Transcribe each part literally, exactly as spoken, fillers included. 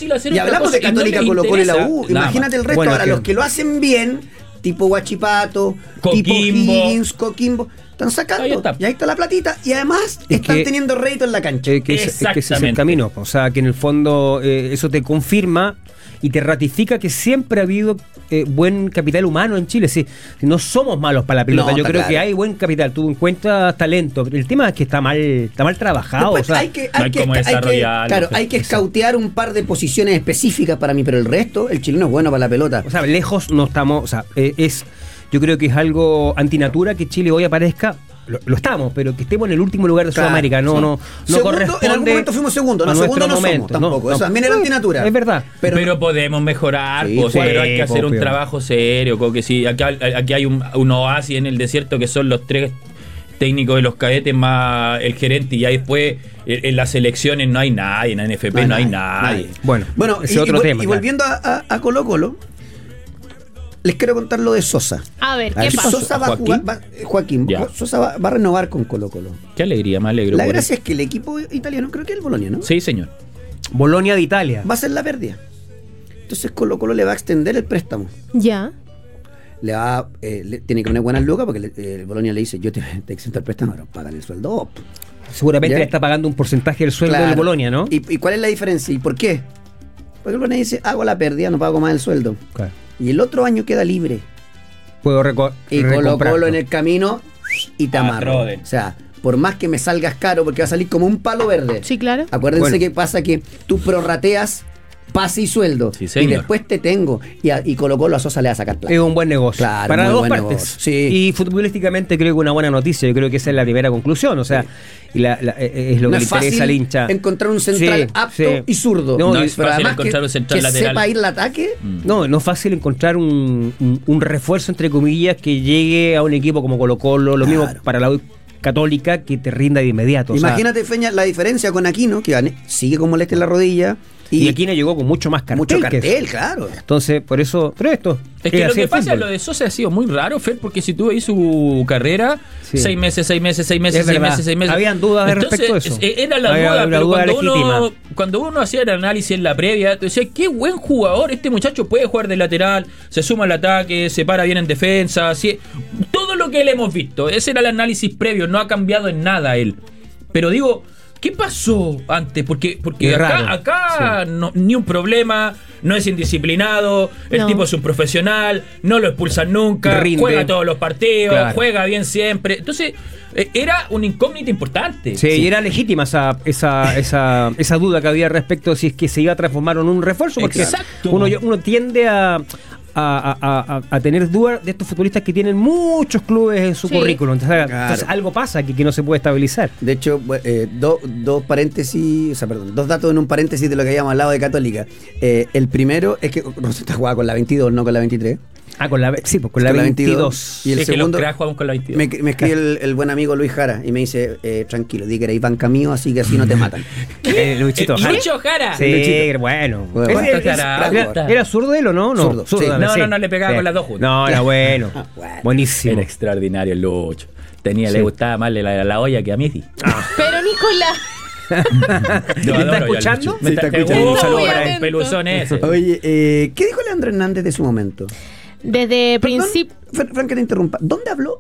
fácil hacer Y otra hablamos cosa de Católica, no Colo Colo y la interesa. U. Nada Imagínate más. el resto. Bueno, Ahora, que- los que lo hacen bien, tipo Guachipato, tipo Coquimbo. Higgins, Coquimbo, están sacando. Ahí está. Y ahí está la platita. Y además Es están que- teniendo rédito en la cancha. Eh, que, es, es que ese es el Exactamente. camino. O sea, que en el fondo eh, eso te confirma y te ratifica que siempre ha habido eh, buen capital humano en Chile. Sí, no somos malos para la pelota. No, Yo está creo claro. que hay buen capital. Tú encuentras talento. Pero el tema es que está mal, está mal trabajado. Después o sea, hay que, no hay hay que, cómo hay que- desarrollarlo. claro, hay que escautear un par de posiciones específicas para mí, pero el resto, el chileno es bueno para la pelota. O sea, lejos no estamos. O sea, eh, es. Yo creo que es algo antinatura que Chile hoy aparezca. Lo, lo estamos, pero que estemos en el último lugar de Claro, Sudamérica. No, sí. no, no Segundo, corresponde. en algún momento fuimos segundo, no, a segundo nuestro no momento. somos tampoco. No, Eso no. también era antinatura. Es verdad. Pero, Pero, podemos mejorar, Sí, pues, sí, pero hay que hacer un obvio. trabajo serio. Como que sí, aquí, aquí hay un, un oasis en el desierto que son los tres técnicos de los cadetes más el gerente, y ya después en, en las selecciones no hay nadie, en la N F P no, No hay hay nadie, nadie. nadie. Bueno, bueno, ese y, otro y, vol- tema. y claro. volviendo a, a- a Colo Colo, les quiero contar lo de Sosa. A ver, A ver, ¿qué pasó? Sosa va a Joaquín. jugar, va- eh, Joaquín, Ya. Sosa va, va a renovar con Colo Colo. Qué alegría, me alegro. La por gracia él. es que el equipo italiano, creo que es el Bolonia, ¿no? Sí, señor. Bolonia de Italia. Va a ser la pérdida. Entonces Colo Colo le va a extender el préstamo. Ya. Le va, eh, le- tiene que poner buenas lucas porque le- eh, el Bolonia le dice, yo te, te exento el préstamo, pero pagan el sueldo. Oh, Seguramente ¿Ya? le está pagando un porcentaje del sueldo claro. del Bolonia, ¿no? ¿Y, ¿Y cuál es la diferencia? ¿Y por qué? Porque el Bolonia dice, hago la pérdida, no pago más el sueldo. Claro. Y el otro año queda libre. Puedo reco Y Colo recomprarlo. Colo en el camino y te Ah, amarro. Troden. O sea, por más que me salgas caro, porque va a salir como un palo verde. Sí, claro. Acuérdense Bueno. que pasa que tú prorrateas pase y sueldo. Sí, y señor. después te tengo. Y, a, y Colo Colo a Sosa le va a sacar plata. Es un buen negocio. Claro, para muy las dos buen partes. negocio, sí. Y futbolísticamente creo que una buena noticia. Yo creo que esa es la primera conclusión. O sea, y la- la- es lo No que es le interesa al fácil hincha. encontrar un central Sí, apto sí. y zurdo. No, No y- es fácil encontrar que, un central que lateral. sepa ir al ataque. No, no es fácil encontrar un, un- un refuerzo, entre comillas, que llegue a un equipo como Colo Colo. Lo Claro. mismo para la U Católica, que te rinda de inmediato. O sea, Imagínate, Feña, la diferencia con Aquino, que ane- sigue con molestia en la rodilla. y Y, Aquino llegó con mucho más cartel. mucho que eso. cartel, claro. Entonces, por eso. Pero esto. Es que lo así que el pasa, fútbol. lo de Sosa ha sido muy raro, Fer, porque si tú veis su carrera, Sí. seis meses, seis meses, seis meses, Es seis verdad. meses, seis meses. Habían dudas Entonces, respecto a eso. eh, Era la Había duda, una pero duda cuando uno, legítima. cuando uno hacía el análisis en la previa, tú decías, qué buen jugador, este muchacho puede jugar de lateral, se suma al ataque, se para bien en defensa, así, todo lo que le hemos visto. Ese era el análisis previo, no ha cambiado en nada él. Pero digo, ¿qué pasó antes? Porque, porque Es acá, raro, acá no- ni un problema, no es indisciplinado, el No. tipo es un profesional, no lo expulsan nunca, Rinde. juega todos los partidos, Claro. juega bien siempre. Entonces, eh, era una incógnita importante. Sí, y era legítima esa, esa, esa, esa duda que había respecto a si es que se iba a transformar en un refuerzo, porque Exacto. uno, uno tiende a, a, a- a- a tener dudas de estos futbolistas que tienen muchos clubes en su Sí. currículum. Entonces, Claro. entonces algo pasa aquí que no se puede estabilizar. De hecho, bu- eh, do- dos paréntesis, o sea, perdón, dos datos en un paréntesis de lo que habíamos hablado de Católica. Eh, el primero es que Rosetta jugaba con la veintidós, no con la veintitrés. Ah, con la, sí, pues con la veintidós. Y el Es que segundo, los cracks jugamos con la veintidós. me, me escribe el, el buen amigo Luis Jara y me dice, eh, tranquilo, di que erais banca mío, así que así no te matan. Eh, Luchito Eh, Jara. Lucho Jara. Sí, Luchito. bueno. Bueno, Ese- bueno, ese- Jara, era, gusta. ¿Era zurdo él o no? No, Zurdo, sí. dale, No, no, no, le pegaba con las dos juntas. No, era bueno. Ah, bueno. Buenísimo. Era extraordinario el Lucho. Tenía, Sí. le gustaba más la, la olla que a mí. Sí. Pero Nicolás. Yo ¿Me está adoro ya al escuchando? Lucho. Sí, está Me escuchando. Un saludo Muy para el atento. peluzón ese. Oye, eh, ¿qué dijo Leandro Hernández de su momento? Desde Perdón, principio. Fran, Fran, que te interrumpa. ¿Dónde habló?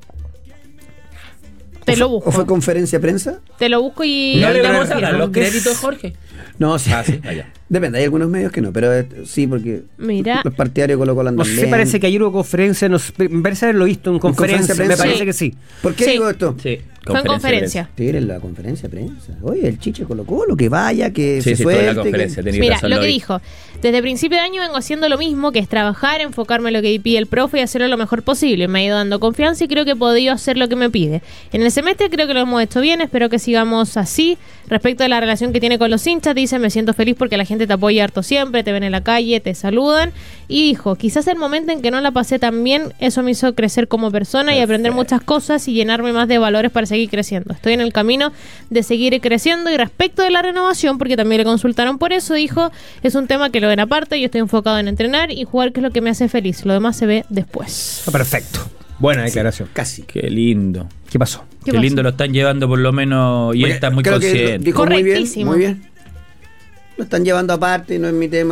Te ¿O lo fue- ¿O fue busco. conferencia de prensa? Te lo busco y. No le te vamos a confirmo. dar los ¿Dónde es? créditos, Jorge. No, sí. Ah, sí, allá. Depende, hay algunos medios que no, pero eh, sí, porque Mira. los partidarios Colo Colo No andan sé, bien. parece que ayer hubo conferencia, no sé, me parece haberlo visto en conferencia, conferencia de me prensa? parece Sí. que sí. ¿Por qué Sí. digo esto? Sí, Fue en conferencia. Tigre en la conferencia de prensa. Oye, el Chiche Colo Colo, que vaya, que Sí, se sí, toda suelte. la conferencia. que- tenía Mira, razón, lo que vi. dijo. Desde principio de año vengo haciendo lo mismo, que es trabajar, enfocarme en lo que pide el profe y hacerlo lo mejor posible. Me ha ido dando confianza y creo que he podido hacer lo que me pide. En el semestre creo que lo hemos hecho bien, espero que sigamos así. Respecto a la relación que tiene con los hinchas, dice, me siento feliz porque la gente te apoya harto siempre, te ven en la calle, te saludan. Y dijo, quizás el momento en que no la pasé tan bien, eso me hizo crecer como persona y aprender muchas cosas y llenarme más de valores para seguir creciendo. Estoy en el camino de seguir creciendo. Y respecto de la renovación, porque también le consultaron por eso, dijo, es un tema que lo ven aparte, yo estoy enfocado en entrenar y jugar, que es lo que me hace feliz. Lo demás se ve después. Está perfecto. Buena declaración. Casi. Qué lindo. ¿Qué pasó? Qué, pasó? lindo lo están llevando por lo menos y él Porque está muy creo que consciente. dijo muy bien, Correctísimo. muy bien. Lo están llevando aparte, no es mi tema.